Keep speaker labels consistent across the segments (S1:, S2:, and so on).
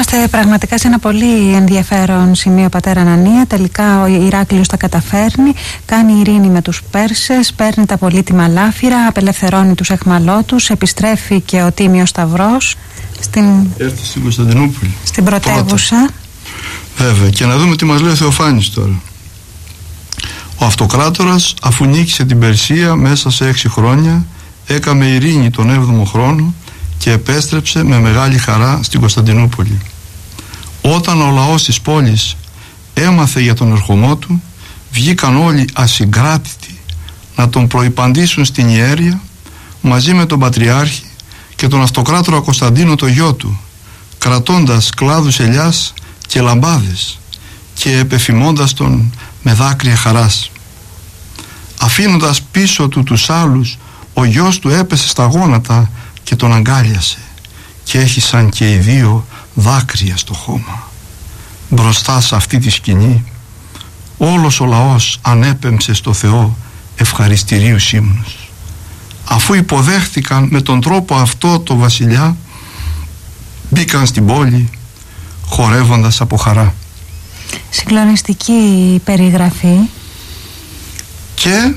S1: Είμαστε πραγματικά σε ένα πολύ ενδιαφέρον σημείο, πατέρα Ανανία. Τελικά ο Ηράκλειος τα καταφέρνει, κάνει ειρήνη με τους Πέρσες, παίρνει τα πολύτιμα λάφυρα, απελευθερώνει τους εχμαλώτους, επιστρέφει και ο Τίμιος Σταυρός
S2: έρθει στην Κωνσταντινούπολη,
S1: στην πρωτεύουσα.
S2: Βέβαια, και να δούμε τι μας λέει ο Θεοφάνης τώρα. Ο Αυτοκράτορας, αφού νίκησε την Περσία μέσα σε 6 χρόνια, έκαμε ειρήνη τον 7ο χρόνο και επέστρεψε με μεγάλη χαρά στην Κωνσταντινούπολη. Όταν ο λαός της πόλης έμαθε για τον ερχομό του, βγήκαν όλοι ασυγκράτητοι να τον προϋπαντήσουν στην ιέρια μαζί με τον Πατριάρχη και τον Αυτοκράτορα Κωνσταντίνο το γιο του, κρατώντας κλάδους ελιάς και λαμπάδες και επεφημώντας τον με δάκρυα χαράς. Αφήνοντας πίσω του τους άλλους, ο γιος του έπεσε στα γόνατα και τον αγκάλιασε και έχισαν και οι δύο δάκρυα στο χώμα. Μπροστά σε αυτή τη σκηνή όλος ο λαός ανέπεμψε στο Θεό ευχαριστηρίους ύμνους. Αφού υποδέχτηκαν με τον τρόπο αυτό το βασιλιά, μπήκαν στην πόλη χορεύοντας από χαρά.
S1: Συγκλονιστική περιγραφή.
S2: Και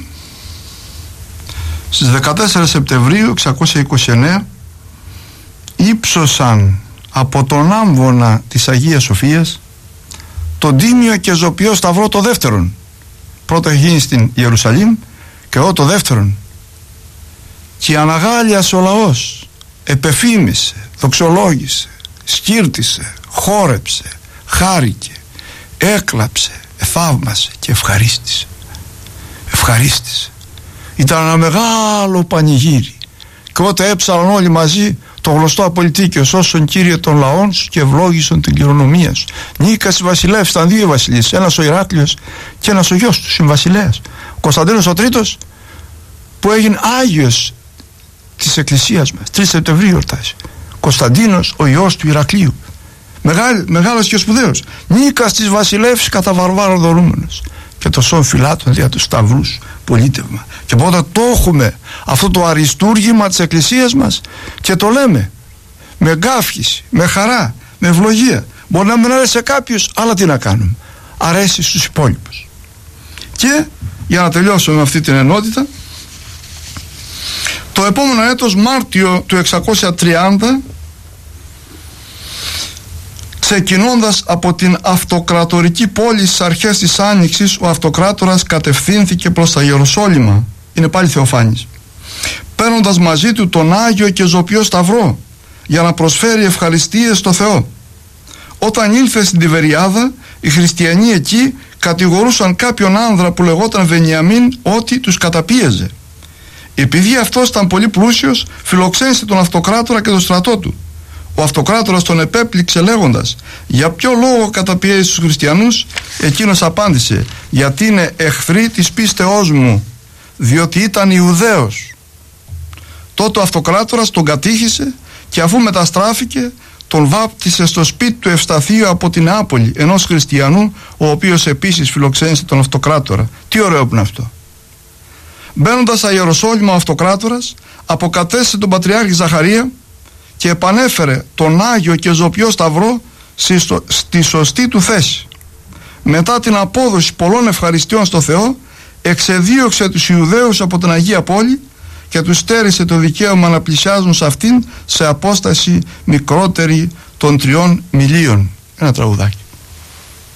S2: στις 14 Σεπτεμβρίου 629 ύψωσαν από τον άμβονα της Αγίας Σοφίας τον Τίμιο και Ζωπιό Σταυρό το δεύτερον. Πρώτα έχει γίνει στην Ιερουσαλήμ και εδώ το δεύτερον. Και αναγάλιασε ο λαός, επεφήμισε, δοξολόγησε, σκύρτησε, χόρεψε, χάρηκε, έκλαψε, θαύμασε και ευχαρίστησε. Ευχαρίστησε. Ήταν ένα μεγάλο πανηγύρι. Και όταν έψαλαν όλοι μαζί το γνωστό απολυτίκιο, σώσον Κύριε των λαών σου και ευλόγησον την κληρονομία σου. Νίκας βασιλεύς, ήταν 2 βασιλείς, ένας ο Ηράκλειος και ένας ο γιος του, συμβασιλέας. Ο Κωνσταντίνος ο Τρίτος, που έγινε Άγιος της Εκκλησίας μας, 3 Σεπτεμβρίου γιορτάζει. Κωνσταντίνος ο ιός του Ηρακλείου, μεγάλος και σπουδαίος. Νίκας της βασιλεύς κατά βαρβάρων δωρούμενος και το σών φυλάτων δια τους σταυρούς πολίτευμα. Και πρώτα το έχουμε αυτό το αριστούργημα της Εκκλησίας μας και το λέμε με εγκάφηση, με χαρά, με ευλογία. Μπορεί να μην αρέσει σε κάποιους, αλλά τι να κάνουμε, αρέσει στους υπόλοιπους. Και για να τελειώσουμε με αυτή την ενότητα, το επόμενο έτος, Μάρτιο του 630, ξεκινώντας από την αυτοκρατορική πόλη στις αρχές της Άνοιξης, ο Αυτοκράτορας κατευθύνθηκε προς τα Ιεροσόλυμα. Είναι πάλι Θεοφάνης. Παίρνοντας μαζί του τον Άγιο και Ζωπιό Σταυρό για να προσφέρει ευχαριστίες στο Θεό. Όταν ήλθε στην Τιβεριάδα, οι χριστιανοί εκεί κατηγορούσαν κάποιον άνδρα που λεγόταν Βενιαμίν ότι τους καταπίεζε. Επειδή αυτός ήταν πολύ πλούσιος, φιλοξένησε τον Αυτοκράτορα και τον στρατό του. Ο Αυτοκράτορας τον επέπληξε λέγοντας: «Για ποιο λόγο καταπιέζεις τους χριστιανούς?» Εκείνος απάντησε: «Γιατί είναι εχθροί της πίστεώς μου, διότι ήταν Ιουδαίος». Τότε ο Αυτοκράτορας τον κατήχησε και αφού μεταστράφηκε, τον βάπτισε στο σπίτι του Ευσταθείου από την Νεάπολη, ενός χριστιανού, ο οποίος επίσης φιλοξένησε τον Αυτοκράτορα. Τι ωραίο που είναι αυτό. Μπαίνοντας στα Ιεροσόλυμα, ο Αυτοκράτορας αποκατέστησε τον Πατριάρχη Ζαχαρία και επανέφερε τον Άγιο και Ζωπιό Σταυρό στη σωστή του θέση. Μετά την απόδοση πολλών ευχαριστειών στο Θεό, εξεδίωξε τους Ιουδαίους από την Αγία Πόλη και τους στέρισε το δικαίωμα να πλησιάζουν σε αυτήν σε απόσταση μικρότερη των 3 μιλίων. Ένα τραγουδάκι.